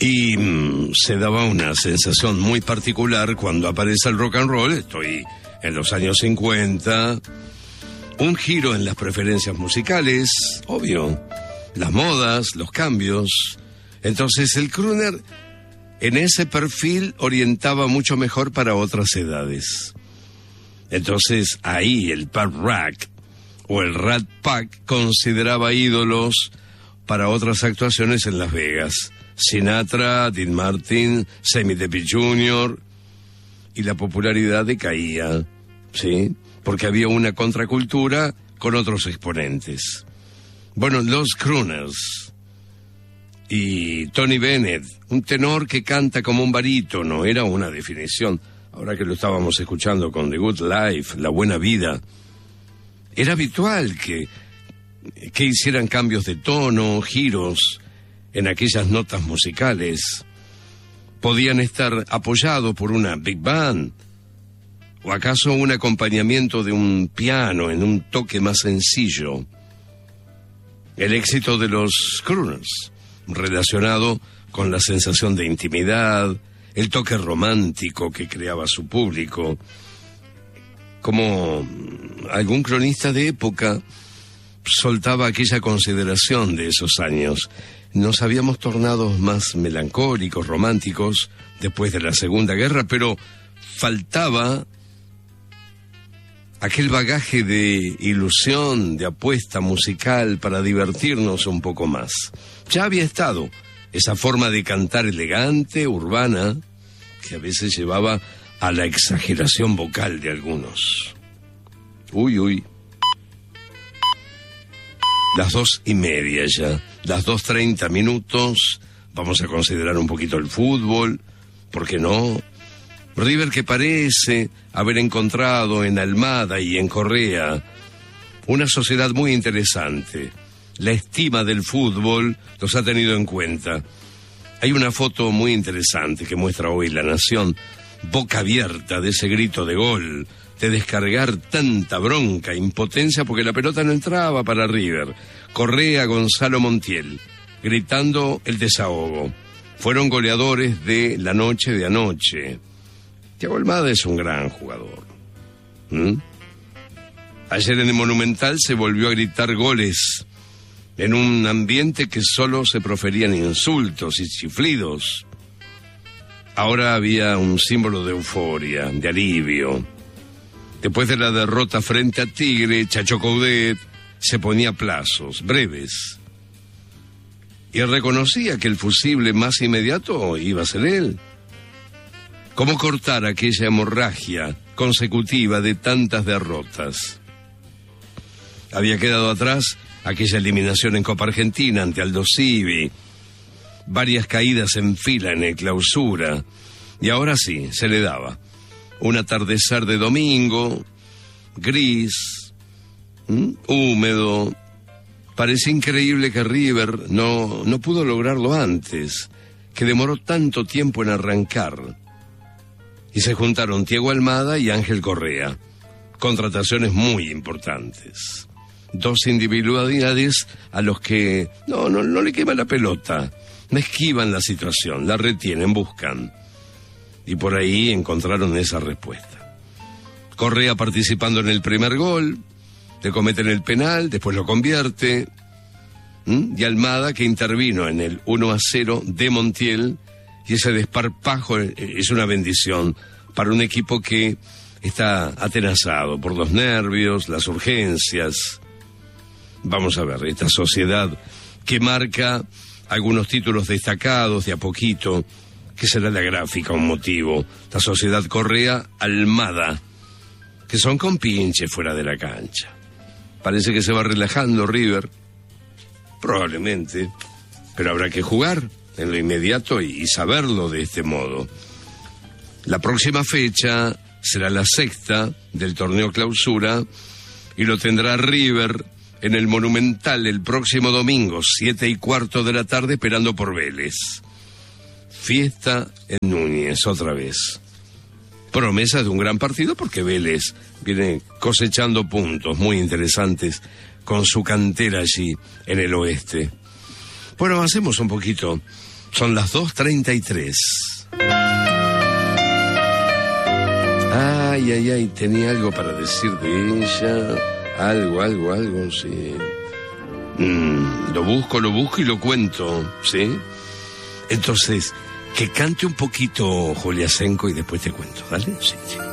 Y se daba una sensación muy particular cuando aparece el rock and roll. Estoy en los años 50. Un giro en las preferencias musicales, obvio. Las modas, los cambios. Entonces el crooner en ese perfil orientaba mucho mejor para otras edades. Entonces ahí el punk rock o el Rat Pack consideraba ídolos para otras actuaciones en Las Vegas. Sinatra, Dean Martin, Sammy Davis Jr. y la popularidad decaía, ¿sí? Porque había una contracultura con otros exponentes. Bueno, los crooners y Tony Bennett, un tenor que canta como un barítono, era una definición. Ahora que lo estábamos escuchando con The Good Life, La Buena Vida, era habitual que hicieran cambios de tono, giros en aquellas notas musicales. Podían estar apoyados por una big band, o acaso un acompañamiento de un piano en un toque más sencillo. El éxito de los crooners, relacionado con la sensación de intimidad, el toque romántico que creaba su público. Como algún cronista de época soltaba aquella consideración de esos años: nos habíamos tornado más melancólicos, románticos, después de la Segunda Guerra, pero faltaba aquel bagaje de ilusión, de apuesta musical para divertirnos un poco más. Ya había estado esa forma de cantar elegante, urbana, que a veces llevaba a la exageración vocal de algunos. Uy. Las 2:30 ya, las 2:30. Vamos a considerar un poquito el fútbol, ¿por qué no? River, que parece haber encontrado en Almada y en Correa una sociedad muy interesante. La estima del fútbol los ha tenido en cuenta. Hay una foto muy interesante que muestra hoy La Nación, boca abierta de ese grito de gol, de descargar tanta bronca, impotencia, porque la pelota no entraba para River. Correa, Gonzalo Montiel, gritando el desahogo. Fueron goleadores de la noche de anoche. Thiago Almada es un gran jugador. Ayer en el Monumental se volvió a gritar goles en un ambiente que solo se proferían insultos y chiflidos. Ahora había un símbolo de euforia, de alivio. Después de la derrota frente a Tigre, Chacho Coudet se ponía plazos breves y reconocía que el fusible más inmediato iba a ser él. ¿Cómo cortar aquella hemorragia consecutiva de tantas derrotas? Había quedado atrás aquella eliminación en Copa Argentina ante Aldo Civi, varias caídas en fila en el Clausura, y ahora sí, se le daba. Un atardecer de domingo, gris, húmedo. Parece increíble que River no pudo lograrlo antes, que demoró tanto tiempo en arrancar. Y se juntaron Thiago Almada y Ángel Correa. Contrataciones muy importantes. Dos individualidades a los que no le quema la pelota. No esquivan la situación, la retienen, buscan. Y por ahí encontraron esa respuesta. Correa participando en el primer gol, le cometen el penal, después lo convierte. Y Almada, que intervino en el 1-0 de Montiel, y ese desparpajo es una bendición para un equipo que está atenazado por los nervios, las urgencias. Vamos a ver, esta sociedad que marca algunos títulos destacados de a poquito, que será la gráfica un motivo. La sociedad Correa Almada, que son compinches fuera de la cancha. Parece que se va relajando River, probablemente, pero habrá que jugar en lo inmediato y saberlo de este modo. La próxima fecha será la 6ª del torneo Clausura y lo tendrá River en el Monumental el próximo domingo, 7:15 de la tarde, esperando por Vélez. Fiesta en Núñez, otra vez. Promesa de un gran partido porque Vélez viene cosechando puntos muy interesantes con su cantera allí en el oeste. Bueno, avancemos un poquito Son las 2:33. Ay, tenía algo para decir de ella. Algo, sí. Lo busco y lo cuento, ¿sí? Entonces, que cante un poquito Julia Senko y después te cuento, ¿vale? Sí.